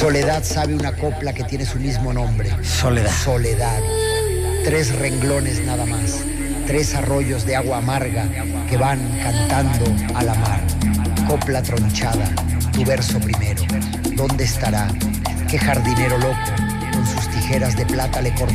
Soledad sabe una copla que tiene su mismo nombre. Soledad. Soledad. 3 renglones nada más. 3 arroyos de agua amarga que van cantando a la mar. Copla tronchada, tu verso primero. ¿Dónde estará? ¿Qué jardinero loco con sus tijeras de plata le cortó